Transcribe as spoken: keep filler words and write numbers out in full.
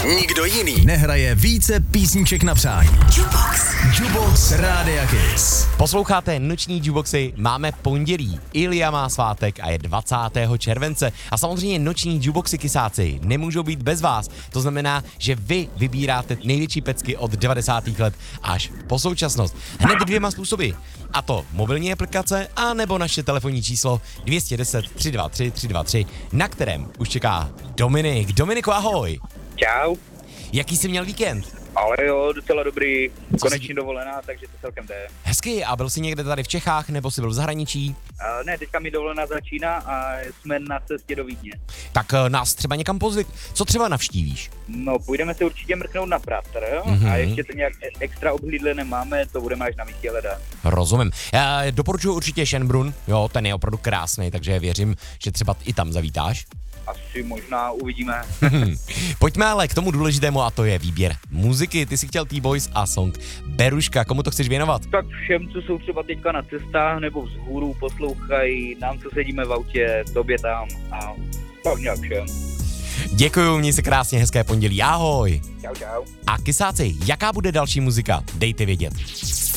Nikdo jiný nehraje více písniček na přání. Jukebox. Jukebox Rádia Kiss. Posloucháte noční Jukeboxy, máme pondělí, Ilja má svátek a je dvacátého července. A samozřejmě noční Jukeboxy Kissáci nemůžou být bez vás. To znamená, že vy vybíráte největší pecky od devadesátých let až po současnost. Hned dvěma způsoby. A to mobilní aplikace a nebo naše telefonní číslo dvě jedna nula tři dva tři tři dva tři, na kterém už čeká Dominik. Dominiku, ahoj. Čau. Jaký jsi měl víkend? Ale jo, docela dobrý, konečně jsi... dovolená, takže to celkem jde. Hezky, a byl jsi někde tady v Čechách, nebo jsi byl v zahraničí? Uh, ne, teďka mi dovolená začíná a jsme na cestě do Vídně. Tak uh, nás třeba někam pozvi. Co třeba navštívíš? No, půjdeme se určitě mrknout na Prater, jo? Mm-hmm. A ještě to nějak extra obhlídle nemáme, to budeme až na místě hledat. Rozumím. Já doporučuji určitě Schönbrunn, jo, ten je opravdu krásný, takže věřím, že třeba i tam zavítáš. Asi možná uvidíme. Pojďme ale k tomu důležitému, a to je výběr muziky. Ty jsi chtěl T-Boys a song Beruška. Komu to chceš věnovat? Tak všem, co jsou třeba teďka na cestách nebo vzhůru, poslouchají, nám, co sedíme v autě, tobě tam a tak nějak všem. Děkuju, měj se krásně, hezké pondělí, ahoj. Čau, čau. A Kissáci, jaká bude další muzika? Dejte vědět.